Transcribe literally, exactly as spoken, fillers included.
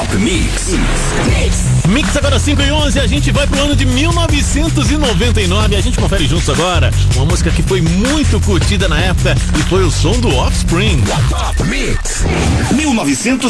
Top Mix. Mix agora cinco e onze, a gente vai pro ano de mil novecentos e noventa e nove. A gente confere juntos agora uma música que foi muito curtida na época e foi o som do Offspring. Top Mix. mil novecentos